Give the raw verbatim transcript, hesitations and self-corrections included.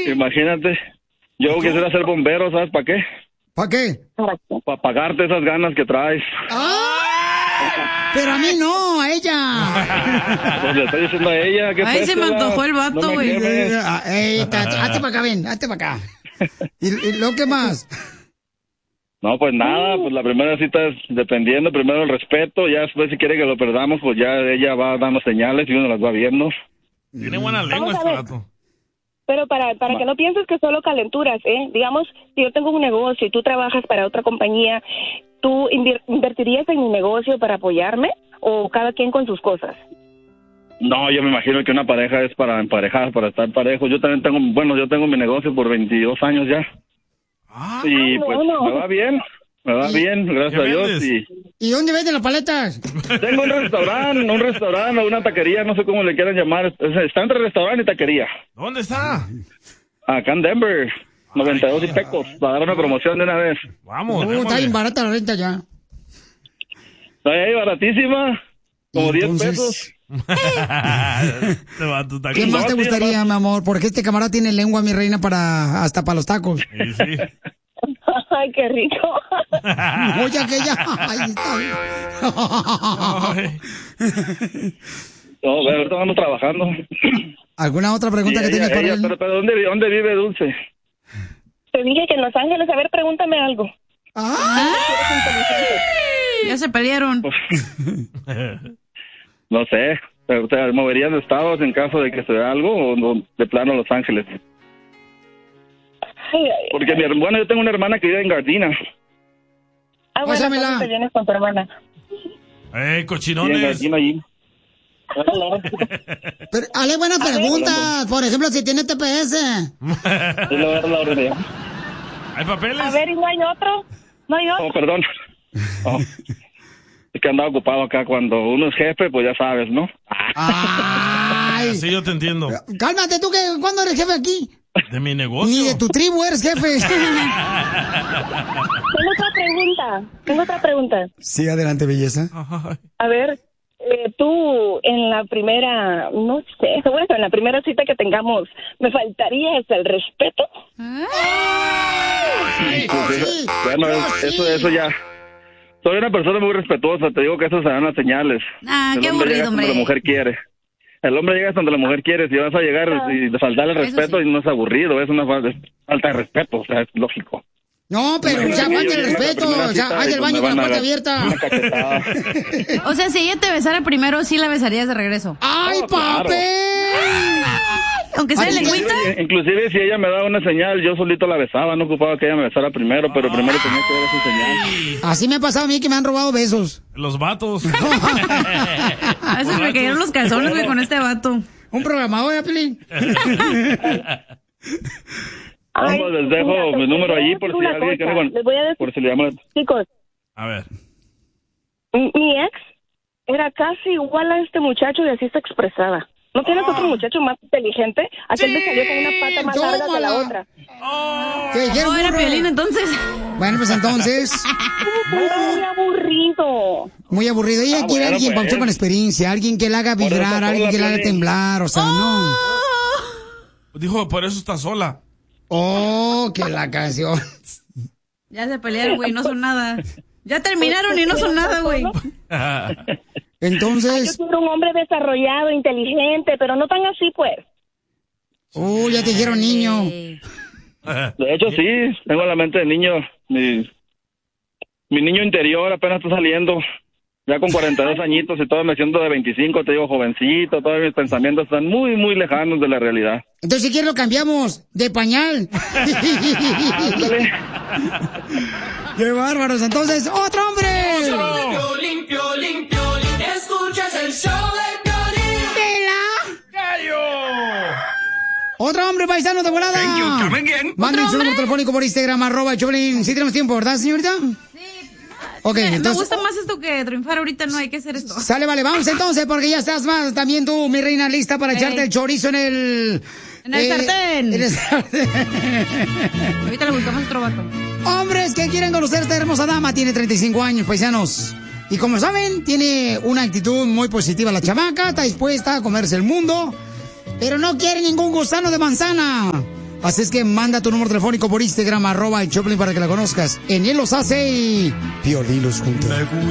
Imagínate. Yo quisiera ser bombero, ¿sabes para qué? ¿Para qué? Para pagarte esas ganas que traes. ¡Ah! Pero a mí no, a ella. Pues le estoy diciendo a ella que... Ay, se me antojó el vato, güey. No Ey, hazte para acá, ven, hazte para acá. ¿Y, y luego qué más? No, pues nada, pues la primera cita es dependiendo, primero el respeto, ya después si quiere que lo perdamos, pues ya ella va dando señales y uno las va viendo. Tiene buena lengua este vato. Pero para para que no pienses que solo calenturas, ¿eh? Digamos, si yo tengo un negocio y tú trabajas para otra compañía, ¿tú invir- invertirías en mi negocio para apoyarme o cada quien con sus cosas? No, yo me imagino que una pareja es para emparejar, para estar parejo. Yo también tengo, bueno, yo tengo mi negocio por veintidós años ya. Ah, y pues bueno. me va bien, me va bien, gracias a Dios. Y ¿Y dónde venden las paletas? tengo un restaurante, un restaurante o una taquería, no sé cómo le quieran llamar. Es- Está entre restaurante y taquería. ¿Dónde está? Acá en Denver, noventa y dos y pecos, para dar una promoción de una vez. Vamos, Uh, démosle. está bien barata la renta ya. Está ahí baratísima, como diez Entonces, pesos. Este vato está ¿Qué aquí. más te sí, gustaría, además- mi amor? Porque este camarada tiene lengua, mi reina, para hasta para los tacos. Sí, sí. Ay, qué rico. Oye, aquella. Ahí está. Ay. No, bueno, ahorita vamos trabajando. ¿Alguna otra pregunta Y que ella- tengas para ella- él? pero, pero ¿dónde, vi- ¿dónde vive Dulce? Te dije que en Los Ángeles, a ver, pregúntame algo. ¡Ah! Ya se pelearon. No sé, pero, o sea, ¿moverían de estados en caso de que se vea algo o no, de plano Los Ángeles? Ay, ay, Porque mi hermana, yo tengo una hermana que vive en Gardena. ah, bueno, Pásamela. entonces te vienes con tu hermana. ¡Ey, Vive en cochinones! Gardena allí. Pero, Ale, buenas preguntas. Por ejemplo, si tiene T P S. Sí, le voy a dar la orden de ella. ¿Hay papeles? A ver, ¿y no hay otro? ¿No hay otro? Oh, perdón. Oh. Es que andaba ocupado acá. Cuando uno es jefe, pues ya sabes, ¿no? Ay. Sí, yo te entiendo. Cálmate tú, que ¿cuándo eres jefe aquí? De mi negocio. Ni de tu tribu eres jefe. Tengo otra pregunta. Tengo otra pregunta. Sí, adelante, belleza. Ay. A ver, eh, tú en la primera, no sé, bueno, en la primera cita que tengamos, ¿me faltaría es el respeto? Ay, sí, Bueno, yo es- eso, sí. eso ya. Soy una persona muy respetuosa. Te digo que eso se dan las señales. Ah, El qué hombre aburrido, llega donde hombre. la mujer quiere. El hombre llega donde la mujer quiere. Si vas a llegar y faltarle el Eso respeto, sí. y no es aburrido, es una fa- es falta de respeto, o sea, es lógico. No, pero ya Yo falta el llego a la respeto. primera O sea, cita hay y el pues baño me con la van a puerta dar abierta. una cachetada. O sea, si ella te besara primero, sí la besarías de regreso. ¡Ay, Oh, claro. papel! Aunque sea Ay, lengüita. Inclusive, inclusive si ella me daba una señal, yo solito la besaba, no ocupaba que ella me besara primero, pero primero tenía que dar esa señal. Así me ha pasado a mí que me han robado besos. Los vatos. A veces me cayeron los calzones, güey, con este vato. Un programador, ¿eh, Pelín? Ay, Vamos, les dejo mira, mi les número voy a allí decir por si una alguien cosa. quiere con- Les voy a decir, por si le llama. chicos, A ver. mi, mi ex era casi igual a este muchacho y así se expresaba. ¿No tienes otro muchacho más inteligente? Aquel me salió con una pata más larga que la tómala. otra. ¿Qué dijeron, No, era burro? Piolín, entonces. Bueno, pues entonces, Muy aburrido. muy aburrido. Ella Ah, quiere bueno, alguien, pues. Pauchón, con experiencia, alguien que la haga Por eso vibrar, sola, alguien que la haga Piolín. temblar, o sea, no. Dijo, por eso está sola. Oh, que la canción. Ya se pelearon, güey, no son nada. Ya terminaron y no son nada, güey. Yo Entonces, quiero un hombre desarrollado, inteligente, pero no tan así, pues. oh, ya te dijeron niño. Eh, De hecho, sí, tengo la mente de niño. Mi, mi niño interior apenas está saliendo. Ya con cuarenta y dos añitos y todo me siento de veinticinco, te digo jovencito, todos mis pensamientos están muy, muy lejanos de la realidad. Entonces, si quieres lo cambiamos de pañal. Ándale. ¡Qué bárbaros! Entonces, ¡otro hombre! Piolín, Piolín, Piolín, escuchas el show de Piolín. ¡Otro hombre, paisano de volada! Thank you, come again. Manden su número telefónico por Instagram, arroba Choplin. ¿Sí tenemos tiempo, verdad, señorita? Ok, me, me entonces... gusta más esto que triunfar ahorita, no hay que hacer esto. Sale, vale, vamos entonces, porque ya estás más también tú, mi reina, lista para Ey. echarte el chorizo en el... En el sartén. En el sartén. Ahorita le buscamos otro vato. Hombres que quieren conocer a esta hermosa dama, tiene treinta y cinco años, paisanos. Y como saben, tiene una actitud muy positiva la chamaca, está dispuesta a comerse el mundo, pero no quiere ningún gusano de manzana. Así es que manda tu número telefónico por Instagram, arroba el Choplin, para que la conozcas. En él los hace y Piolín los junta.